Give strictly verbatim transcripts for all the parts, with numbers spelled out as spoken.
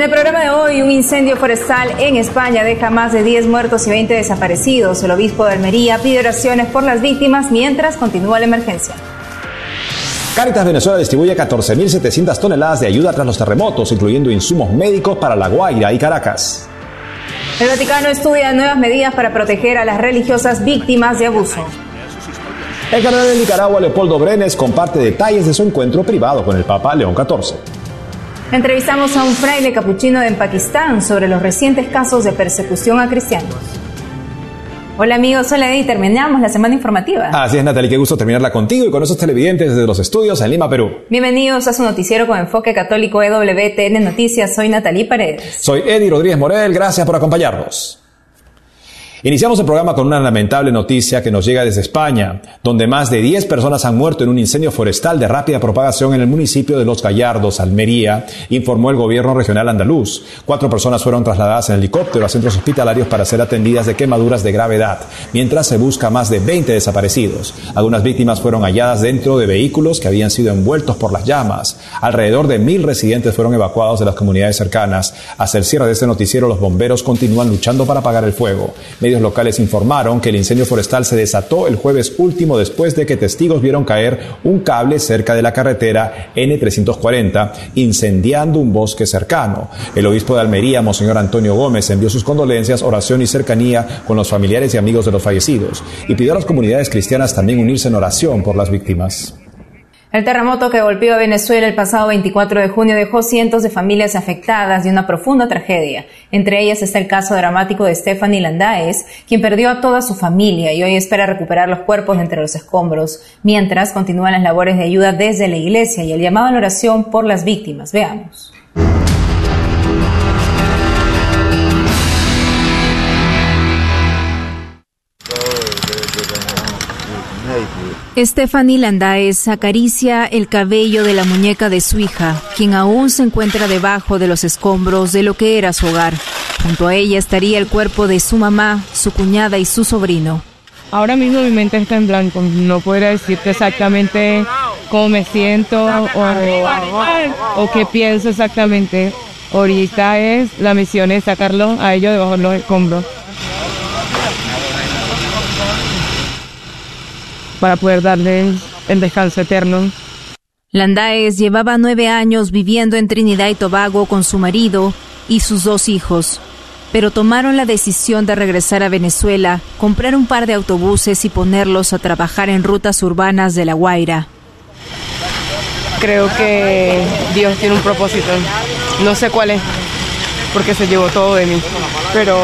el programa de hoy, un incendio forestal en España deja más de diez muertos y veinte desaparecidos. El obispo de Almería pide oraciones por las víctimas mientras continúa la emergencia. Cáritas Venezuela distribuye catorce mil setecientas toneladas de ayuda tras los terremotos, incluyendo insumos médicos para La Guaira y Caracas. El Vaticano estudia nuevas medidas para proteger a las religiosas víctimas de abuso. El cardenal de Nicaragua, Leopoldo Brenes, comparte detalles de su encuentro privado con el Papa León catorce. Entrevistamos a un fraile capuchino en Pakistán sobre los recientes casos de persecución a cristianos. Hola amigos, hola Eddie, terminamos la semana informativa. Así es, Natalie, qué gusto terminarla contigo y con esos televidentes desde los estudios en Lima, Perú. Bienvenidos a su noticiero con enfoque católico E W T N Noticias. Soy Natalie Paredes. Soy Eddie Rodríguez Morel, gracias por acompañarnos. Iniciamos el programa con una lamentable noticia que nos llega desde España, donde más de diez personas han muerto en un incendio forestal de rápida propagación en el municipio de Los Gallardos, Almería, informó el gobierno regional andaluz. Cuatro personas fueron trasladadas en helicóptero a centros hospitalarios para ser atendidas de quemaduras de gravedad, mientras se busca más de veinte desaparecidos. Algunas víctimas fueron halladas dentro de vehículos que habían sido envueltos por las llamas. Alrededor de mil residentes fueron evacuados de las comunidades cercanas. Hasta el cierre de este noticiero, los bomberos continúan luchando para apagar el fuego. Medios locales informaron que el incendio forestal se desató el jueves último después de que testigos vieron caer un cable cerca de la carretera N trescientos cuarenta, incendiando un bosque cercano. El obispo de Almería, Monseñor Antonio Gómez, envió sus condolencias, oración y cercanía con los familiares y amigos de los fallecidos y pidió a las comunidades cristianas también unirse en oración por las víctimas. El terremoto que golpeó a Venezuela el pasado veinticuatro de junio dejó cientos de familias afectadas y una profunda tragedia. Entre ellas está el caso dramático de Stephanie Landaes, quien perdió a toda su familia y hoy espera recuperar los cuerpos de entre los escombros, mientras continúan las labores de ayuda desde la iglesia y el llamado a la oración por las víctimas. Veamos. Stephanie Landaes acaricia el cabello de la muñeca de su hija, quien aún se encuentra debajo de los escombros de lo que era su hogar. Junto a ella estaría el cuerpo de su mamá, su cuñada y su sobrino. Ahora mismo mi mente está en blanco, no podría decirte exactamente cómo me siento o, o qué pienso exactamente. Ahorita es, la misión es sacarlo a ellos debajo de los escombros, para poder darles el descanso eterno. Landaes llevaba nueve años viviendo en Trinidad y Tobago con su marido y sus dos hijos, pero tomaron la decisión de regresar a Venezuela, comprar un par de autobuses y ponerlos a trabajar en rutas urbanas de La Guaira. Creo que Dios tiene un propósito, no sé cuál es, porque se llevó todo de mí, pero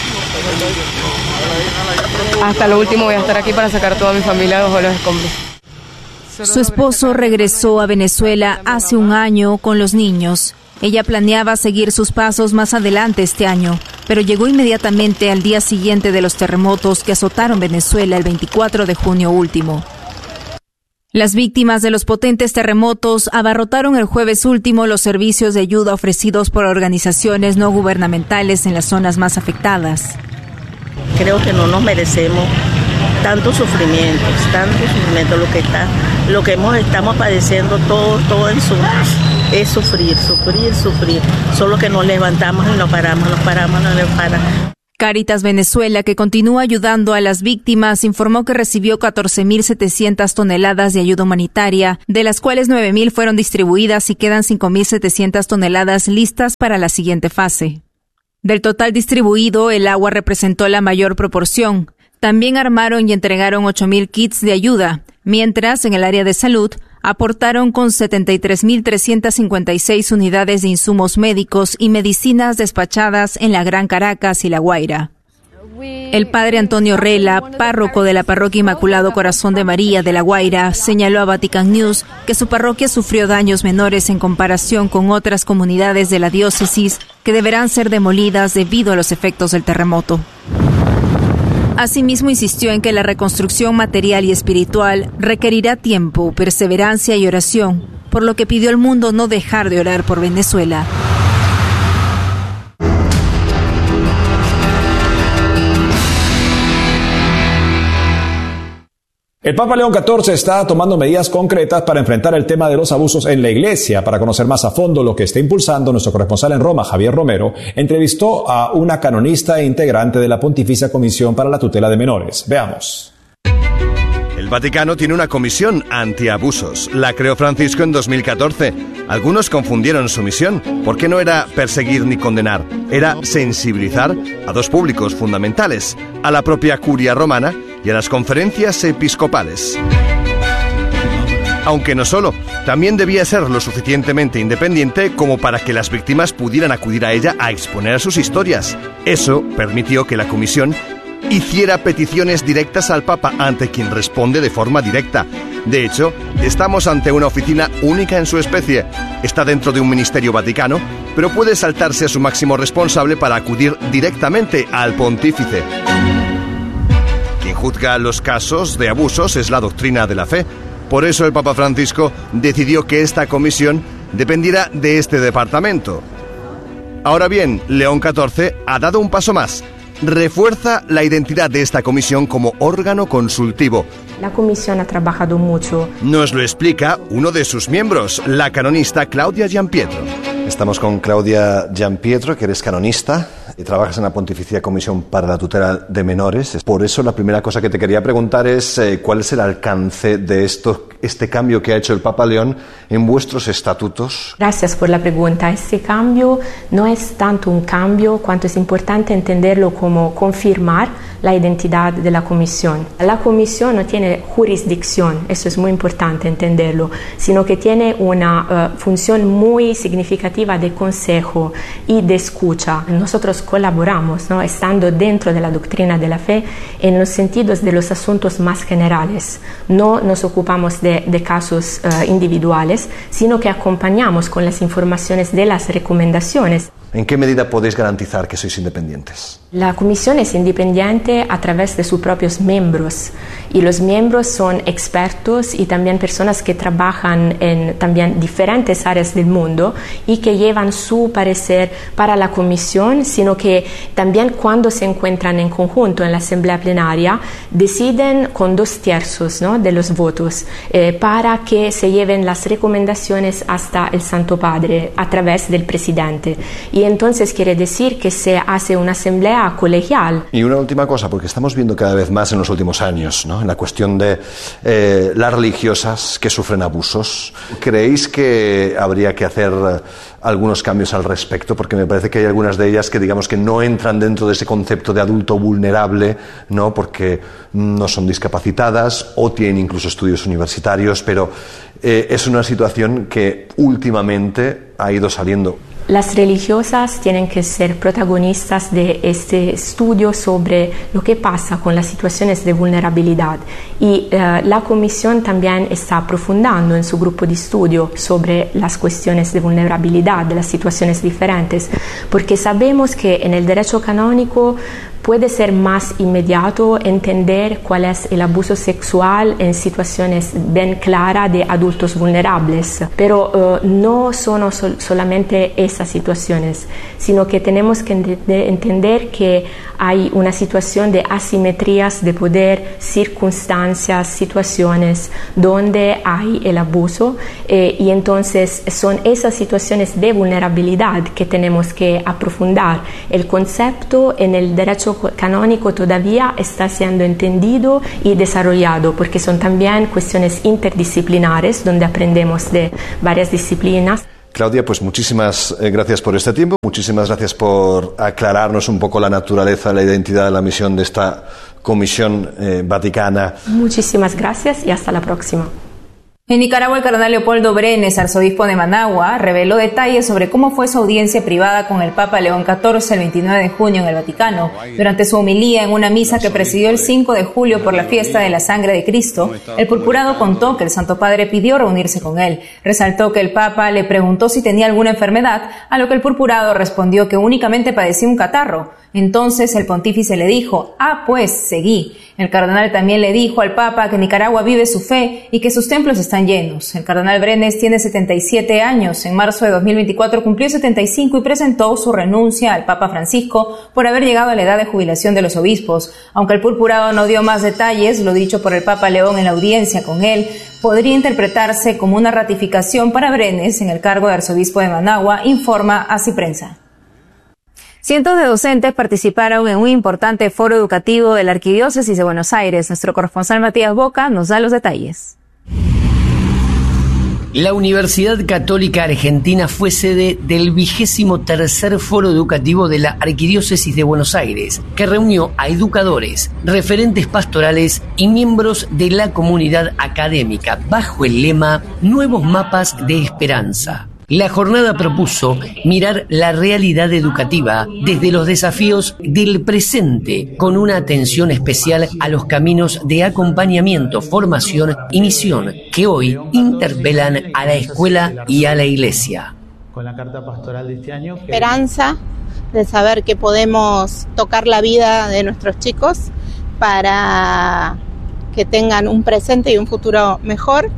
hasta lo último voy a estar aquí para sacar a toda mi familia de los escombros. Su esposo regresó a Venezuela hace un año con los niños. Ella planeaba seguir sus pasos más adelante este año, pero llegó inmediatamente al día siguiente de los terremotos que azotaron Venezuela el veinticuatro de junio último. Las víctimas de los potentes terremotos abarrotaron el jueves último los servicios de ayuda ofrecidos por organizaciones no gubernamentales en las zonas más afectadas. Creo que no nos merecemos tantos sufrimientos, tanto sufrimiento, lo que está, lo que hemos estamos padeciendo todos, todo en sumas, es sufrir, sufrir, sufrir. Solo que nos levantamos y nos paramos, nos paramos, nos paramos. Cáritas Venezuela, que continúa ayudando a las víctimas, informó que recibió catorce mil setecientas toneladas de ayuda humanitaria, de las cuales nueve mil fueron distribuidas y quedan cinco mil setecientas toneladas listas para la siguiente fase. Del total distribuido, el agua representó la mayor proporción. También armaron y entregaron ocho mil kits de ayuda, mientras en el área de salud aportaron con setenta y tres mil trescientas cincuenta y seis unidades de insumos médicos y medicinas despachadas en la Gran Caracas y La Guaira. El padre Antonio Rela, párroco de la parroquia Inmaculado Corazón de María de La Guaira, señaló a Vatican News que su parroquia sufrió daños menores en comparación con otras comunidades de la diócesis que deberán ser demolidas debido a los efectos del terremoto. Asimismo, insistió en que la reconstrucción material y espiritual requerirá tiempo, perseverancia y oración, por lo que pidió al mundo no dejar de orar por Venezuela. El Papa León catorce está tomando medidas concretas para enfrentar el tema de los abusos en la Iglesia. Para conocer más a fondo lo que está impulsando, nuestro corresponsal en Roma, Javier Romero, entrevistó a una canonista e integrante de la Pontificia Comisión para la Tutela de Menores. Veamos. El Vaticano tiene una comisión antiabusos. La creó Francisco en dos mil catorce. Algunos confundieron su misión, porque no era perseguir ni condenar, era sensibilizar a dos públicos fundamentales, a la propia curia romana y a las conferencias episcopales. Aunque no solo, también debía ser lo suficientemente independiente como para que las víctimas pudieran acudir a ella a exponer sus historias. Eso permitió que la comisión hiciera peticiones directas al Papa, ante quien responde de forma directa. De hecho, estamos ante una oficina única en su especie. Está dentro de un ministerio vaticano, pero puede saltarse a su máximo responsable para acudir directamente al pontífice. Quien juzga los casos de abusos es la doctrina de la fe. Por eso el Papa Francisco decidió que esta comisión dependiera de este departamento. Ahora bien, León catorce ha dado un paso más. Refuerza la identidad de esta comisión como órgano consultivo. La comisión ha trabajado mucho. Nos lo explica uno de sus miembros, la canonista Claudia Giampietro. Estamos con Claudia Giampietro, que eres canonista y trabajas en la Pontificia Comisión para la Tutela de Menores. Por eso la primera cosa que te quería preguntar es eh, ¿cuál es el alcance de esto, este cambio que ha hecho el Papa León en vuestros estatutos? Gracias por la pregunta. Este cambio no es tanto un cambio cuanto es importante entenderlo como confirmar la identidad de la comisión. La comisión no tiene jurisdicción, eso es muy importante entenderlo, sino que tiene una uh, función muy significativa de consejo y de escucha. Nosotros colaboramos, ¿no?, estando dentro de la doctrina de la fe en los sentidos de los asuntos más generales. No nos ocupamos de, de casos uh, individuales, sino que acompañamos con las informaciones de las recomendaciones. ¿En qué medida podéis garantizar que sois independientes? La comisión es independiente a través de sus propios miembros, y los miembros son expertos y también personas que trabajan en también diferentes áreas del mundo y que llevan su parecer para la comisión, sino que también cuando se encuentran en conjunto en la asamblea plenaria deciden con dos tercios, ¿no?, de los votos eh, para que se lleven las recomendaciones hasta el Santo Padre a través del presidente. Y entonces quiere decir que se hace una asamblea colegial. Y una última cosa, porque estamos viendo cada vez más en los últimos años, ¿no?, en la cuestión de eh, las religiosas que sufren abusos. ¿Creéis que habría que hacer eh, algunos cambios al respecto? Porque me parece que hay algunas de ellas que digamos que no entran dentro de ese concepto de adulto vulnerable, ¿no?, porque no son discapacitadas o tienen incluso estudios universitarios, pero eh, es una situación que últimamente ha ido saliendo. Las religiosas tienen que ser protagonistas de este estudio sobre lo que pasa con las situaciones de vulnerabilidad, y uh, la comisión también está profundando en su grupo de estudio sobre las cuestiones de vulnerabilidad, de las situaciones diferentes, porque sabemos que en el derecho canónico puede ser más inmediato entender cuál es el abuso sexual en situaciones bien claras de adultos vulnerables, pero uh, no son sol- solamente esas situaciones, sino que tenemos que ent- entender que hay una situación de asimetrías de poder, circunstancias, situaciones donde hay el abuso, eh, y entonces son esas situaciones de vulnerabilidad que tenemos que aprofundar. El concepto en el derecho canónico todavía está siendo entendido y desarrollado, porque son también cuestiones interdisciplinares donde aprendemos de varias disciplinas. Claudia, pues muchísimas eh, gracias por este tiempo, muchísimas gracias por aclararnos un poco la naturaleza, la identidad de la misión de esta Comisión eh, Vaticana. Muchísimas gracias y hasta la próxima. En Nicaragua, el cardenal Leopoldo Brenes, arzobispo de Managua, reveló detalles sobre cómo fue su audiencia privada con el Papa León catorce el veintinueve de junio en el Vaticano. Durante su homilía en una misa que presidió el cinco de julio por la fiesta de la sangre de Cristo, el purpurado contó que el Santo Padre pidió reunirse con él. Resaltó que el Papa le preguntó si tenía alguna enfermedad, a lo que el purpurado respondió que únicamente padecía un catarro. Entonces el pontífice le dijo: ah, pues, seguí. El cardenal también le dijo al Papa que Nicaragua vive su fe y que sus templos están llenos. El cardenal Brenes tiene setenta y siete años. En marzo de dos mil veinticuatro cumplió setenta y cinco y presentó su renuncia al Papa Francisco por haber llegado a la edad de jubilación de los obispos. Aunque el purpurado no dio más detalles, lo dicho por el Papa León en la audiencia con él podría interpretarse como una ratificación para Brenes en el cargo de arzobispo de Managua, informa Así Prensa. Cientos de docentes participaron en un importante foro educativo de la Arquidiócesis de Buenos Aires. Nuestro corresponsal Matías Boca nos da los detalles. La Universidad Católica Argentina fue sede del vigésimo tercer Foro Educativo de la Arquidiócesis de Buenos Aires, que reunió a educadores, referentes pastorales y miembros de la comunidad académica bajo el lema Nuevos Mapas de Esperanza. La jornada propuso mirar la realidad educativa desde los desafíos del presente, con una atención especial a los caminos de acompañamiento, formación y misión que hoy interpelan a la escuela y a la iglesia. Con la carta pastoral de este año. Esperanza de saber que podemos tocar la vida de nuestros chicos para que tengan un presente y un futuro mejor,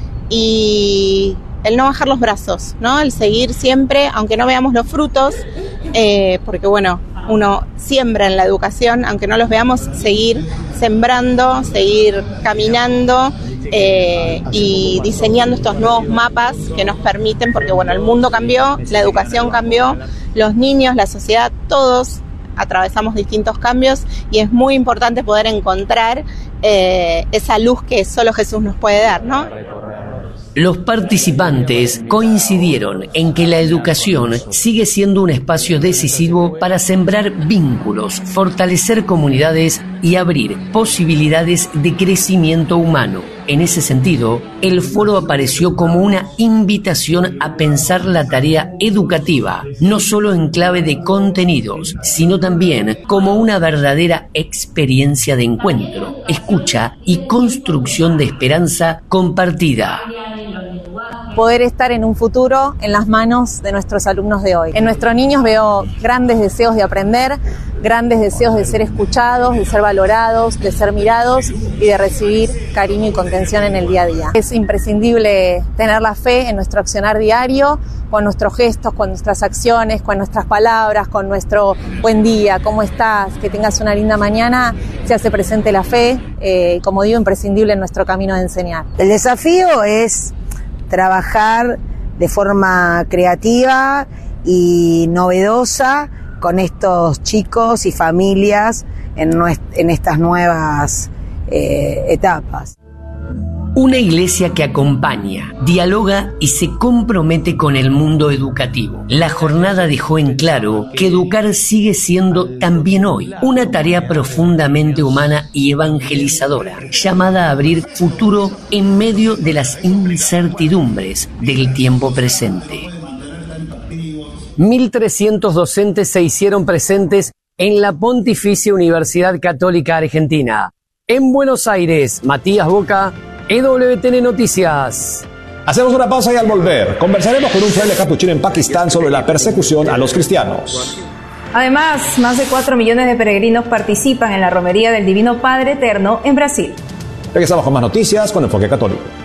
y el no bajar los brazos, ¿no? El seguir siempre, aunque no veamos los frutos, eh, porque bueno, uno siembra en la educación, aunque no los veamos, seguir sembrando, seguir caminando eh, y diseñando estos nuevos mapas que nos permiten, porque bueno, el mundo cambió, la educación cambió, los niños, la sociedad, todos atravesamos distintos cambios, y es muy importante poder encontrar eh, esa luz que solo Jesús nos puede dar, ¿no? Los participantes coincidieron en que la educación sigue siendo un espacio decisivo para sembrar vínculos, fortalecer comunidades y abrir posibilidades de crecimiento humano. En ese sentido, el foro apareció como una invitación a pensar la tarea educativa, no solo en clave de contenidos, sino también como una verdadera experiencia de encuentro, escucha y construcción de esperanza compartida. Poder estar en un futuro en las manos de nuestros alumnos de hoy. En nuestros niños veo grandes deseos de aprender, grandes deseos de ser escuchados, de ser valorados, de ser mirados y de recibir cariño y contención en el día a día. Es imprescindible tener la fe en nuestro accionar diario, con nuestros gestos, con nuestras acciones, con nuestras palabras, con nuestro buen día, ¿cómo estás? Que tengas una linda mañana. Se hace presente la fe, eh, como digo, imprescindible en nuestro camino de enseñar. El desafío es trabajar de forma creativa y novedosa con estos chicos y familias en, nuest- en estas nuevas eh, etapas. Una iglesia que acompaña, dialoga y se compromete con el mundo educativo. La jornada dejó en claro que educar sigue siendo también hoy una tarea profundamente humana y evangelizadora, llamada a abrir futuro en medio de las incertidumbres del tiempo presente. mil trescientos docentes se hicieron presentes en la Pontificia Universidad Católica Argentina. En Buenos Aires, Matías Boca, E W T N Noticias. Hacemos una pausa y al volver conversaremos con un fraile capuchino en Pakistán sobre la persecución a los cristianos. Además, más de cuatro millones de peregrinos participan en la romería del Divino Padre Eterno en Brasil. Regresamos con más noticias con Enfoque Católico.